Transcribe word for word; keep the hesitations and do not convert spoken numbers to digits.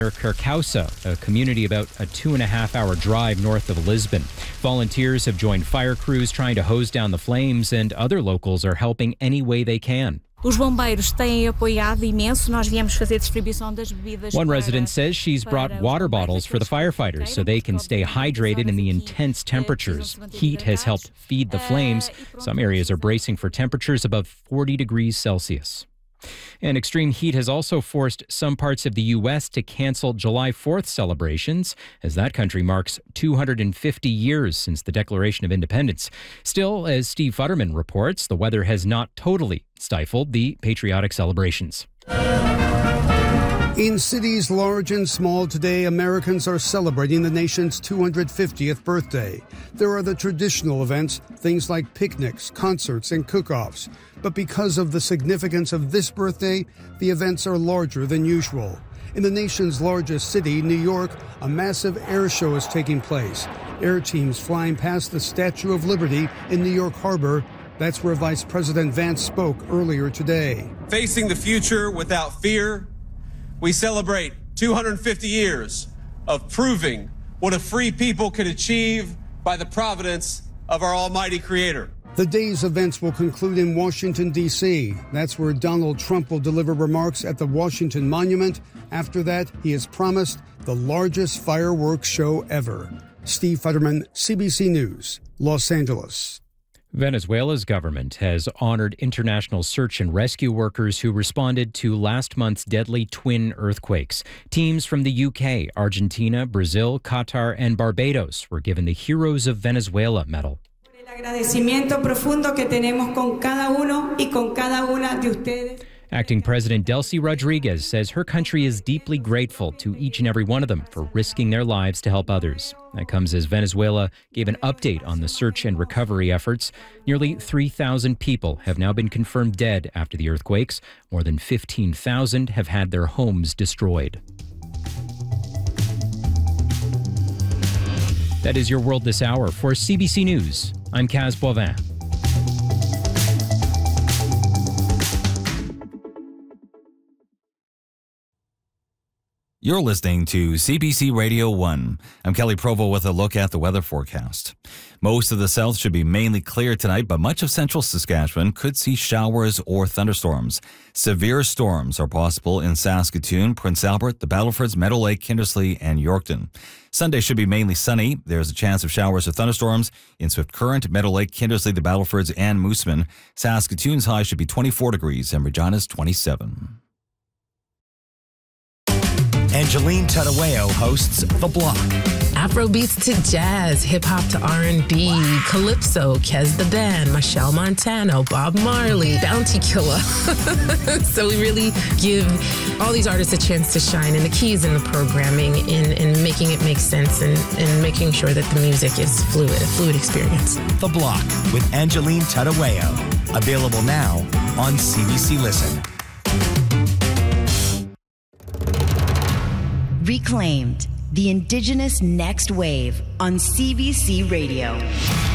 Carcauça, a community about a two and a half hour drive north of Lisbon. Volunteers have joined fire crews trying to hose down the flames, and other locals are helping any way they can. Os bombeiros têm apoiado imenso. Nós viemos fazer distribuição das bebidas. One resident says she's brought water bottles for the firefighters so they can stay hydrated in the intense temperatures. Heat has helped feed the flames. Some areas are bracing for temperatures above forty degrees Celsius. And extreme heat has also forced some parts of the U S to cancel July fourth celebrations, as that country marks two hundred fifty years since the Declaration of Independence. Still, as Steve Futterman reports, the weather has not totally stifled the patriotic celebrations. In cities large and small today, Americans are celebrating the nation's two hundred fiftieth birthday. There are the traditional events, things like picnics, concerts, and cook-offs. But because of the significance of this birthday, the events are larger than usual. In the nation's largest city, New York, a massive air show is taking place. Air teams flying past the Statue of Liberty in New York Harbor. That's where Vice President Vance spoke earlier today. Facing the future without fear, we celebrate two hundred fifty years of proving what a free people can achieve by the providence of our almighty Creator. The day's events will conclude in Washington, D C That's where Donald Trump will deliver remarks at the Washington Monument. After that, he has promised the largest fireworks show ever. Steve Futterman, C B C News, Los Angeles. Venezuela's government has honored international search and rescue workers who responded to last month's deadly twin earthquakes. Teams from the U K, Argentina, Brazil, Qatar, and Barbados were given the Heroes of Venezuela medal. Agradecimiento profundo que tenemos con cada uno y con cada una de ustedes. Acting President Delcy Rodriguez says her country is deeply grateful to each and every one of them for risking their lives to help others. That comes as Venezuela gave an update on the search and recovery efforts. Nearly three thousand people have now been confirmed dead after the earthquakes. More than fifteen thousand have had their homes destroyed. That is your world this hour. For C B C News, I'm Kaz Boivin. You're listening to C B C Radio one. I'm Kelly Provo with a look at the weather forecast. Most of the south should be mainly clear tonight, but much of central Saskatchewan could see showers or thunderstorms. Severe storms are possible in Saskatoon, Prince Albert, the Battlefords, Meadow Lake, Kindersley, and Yorkton. Sunday should be mainly sunny. There's a chance of showers or thunderstorms in Swift Current, Meadow Lake, Kindersley, the Battlefords, and Moosomin. Saskatoon's high should be twenty-four degrees and Regina's twenty-seven. Angeline Tadaweo hosts The Block. Afrobeats to jazz, hip-hop to R and B, Calypso, Kez the Band, Michelle Montano, Bob Marley, Bounty Killer. So we really give all these artists a chance to shine, and the keys in the programming, in, in making it make sense, and, and making sure that the music is fluid, a fluid experience. The Block with Angeline Tadaweo. Available now on C B C Listen. Reclaimed, the Indigenous Next Wave on C B C Radio.